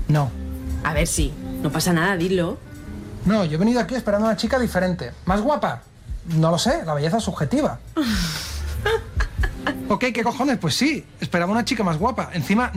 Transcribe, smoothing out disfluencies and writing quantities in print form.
No. A ver, sí. No pasa nada, dilo. No, yo he venido aquí esperando a una chica diferente. ¿Más guapa? No lo sé, la belleza es subjetiva. Ok, ¿qué cojones? Pues sí, esperaba una chica más guapa. Encima...